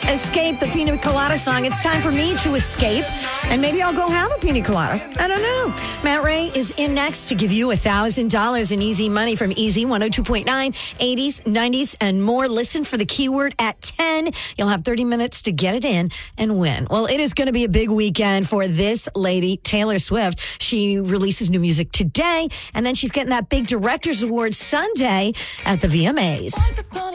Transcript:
Escape, the Pina Colada song. It's time for me to escape, and maybe I'll go have a Pina Colada. I don't know. Matt Ray is in next to give you $1,000 in easy money from Easy 102.9, 80s, 90s, and more. Listen for the keyword at 10. You'll have 30 minutes to get it in and win. Well, it is going to be a big weekend for this lady, Taylor Swift. She releases new music today, and then she's getting that big Directors Award Sunday at the VMAs.